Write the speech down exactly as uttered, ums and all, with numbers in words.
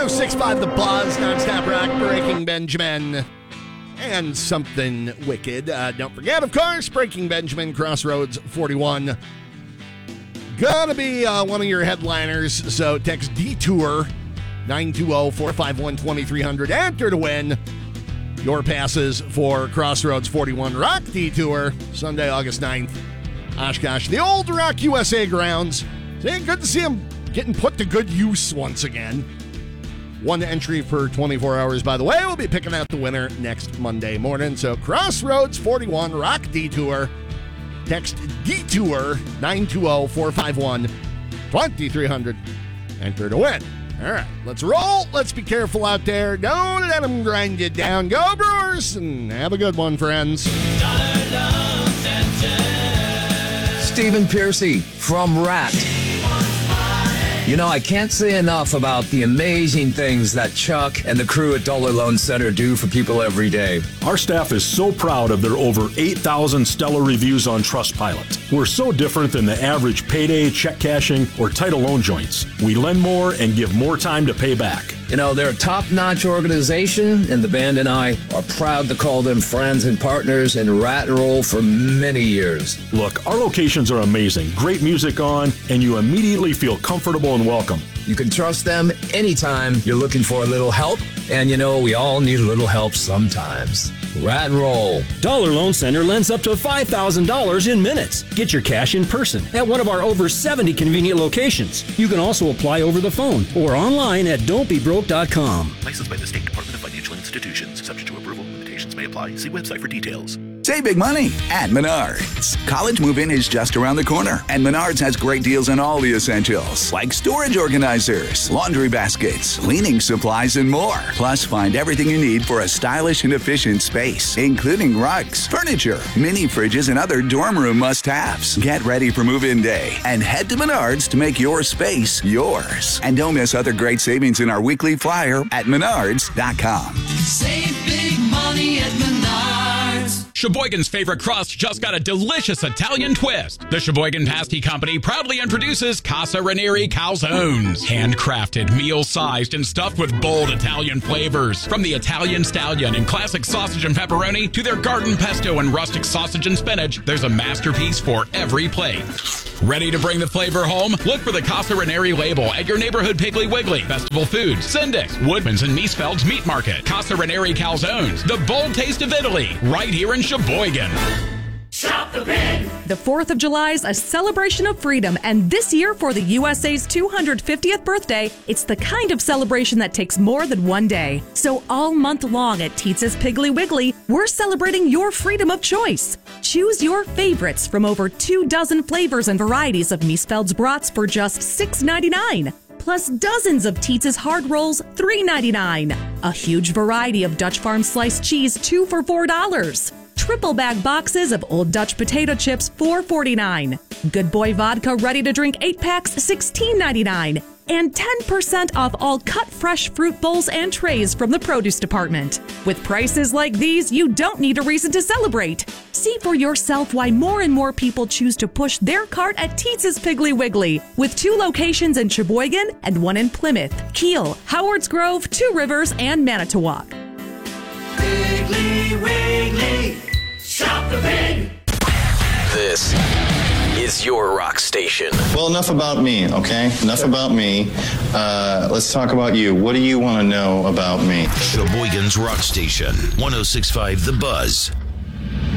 oh six point five The Buzz, nonstop rock, Breaking Benjamin, and Something Wicked. Uh, don't forget, of course, Breaking Benjamin, Crossroads forty-one. Gonna be uh, one of your headliners, so text DETOUR nine two zero, four five one, two three zero zero. Enter to win your passes for Crossroads forty-one Rock Detour, Sunday, August ninth. Oshkosh, the old Rock U S A grounds. It's good to see them getting put to good use once again. One entry per twenty-four hours, by the way. We'll be picking out the winner next Monday morning. So Crossroads forty-one Rock Detour. Text DETOUR nine two zero, four five one, two three zero zero. Enter to win. All right, let's roll. Let's be careful out there. Don't let them grind you down. Go Brewers, and have a good one, friends. Stephen Piercy from Rat. You know, I can't say enough about the amazing things that Chuck and the crew at Dollar Loan Center do for people every day. Our staff is so proud of their over eight thousand stellar reviews on Trustpilot. We're so different than the average payday, check cashing, or title loan joints. We lend more and give more time to pay back. You know, they're a top-notch organization, and the band and I are proud to call them friends and partners in Rat and Roll for many years. Look, our locations are amazing. Great music on, and you immediately feel comfortable and welcome. You can trust them anytime you're looking for a little help, and you know, we all need a little help sometimes. Rat and Roll. Dollar Loan Center lends up to five thousand dollars in minutes. Get your cash in person at one of our over seventy convenient locations. You can also apply over the phone or online at don't be broke dot com. Licensed by the State Department of Financial Institutions. Subject to approval. Limitations may apply. See website for details. Save big money at Menards. College move-in is just around the corner, and Menards has great deals on all the essentials, like storage organizers, laundry baskets, cleaning supplies, and more. Plus, find everything you need for a stylish and efficient space, including rugs, furniture, mini fridges, and other dorm room must-haves. Get ready for move-in day and head to Menards to make your space yours. And don't miss other great savings in our weekly flyer at menards dot com. Save big money at Menards. Sheboygan's favorite crust just got a delicious Italian twist. The Sheboygan Pasty Company proudly introduces Casa Ranieri Calzones. Handcrafted, meal-sized, and stuffed with bold Italian flavors. From the Italian Stallion and classic sausage and pepperoni to their garden pesto and rustic sausage and spinach, there's a masterpiece for every plate. Ready to bring the flavor home? Look for the Casa Ranieri label at your neighborhood Piggly Wiggly, Festival Foods, Syndex, Woodman's, and Miesfeld's Meat Market. Casa Ranieri Calzones, the bold taste of Italy, right here in Sheboygan. Shop the pig! The fourth of July is a celebration of freedom, and this year for the U S A's two hundred fiftieth birthday, it's the kind of celebration that takes more than one day. So all month long at Teetz's Piggly Wiggly, we're celebrating your freedom of choice. Choose your favorites from over two dozen flavors and varieties of Miesfeld's brats for just six ninety-nine. Plus dozens of Teetz's hard rolls, three ninety-nine. A huge variety of Dutch Farm sliced cheese, two for four dollars. Triple bag boxes of Old Dutch potato chips, four forty-nine. Good Boy vodka ready to drink eight packs, sixteen ninety-nine. And ten percent off all cut fresh fruit bowls and trays from the produce department. With prices like these, you don't need a reason to celebrate. See for yourself why more and more people choose to push their cart at Teetz's Piggly Wiggly, with two locations in Sheboygan and one in Plymouth, Kiel, Howards Grove, Two Rivers, and Manitowoc. Piggly Wiggly, shop the pig! This is your rock station. Well, enough about me, okay? Enough about me. Uh, let's talk about you. What do you want to know about me? Sheboygan's rock station, one oh six point five The Buzz.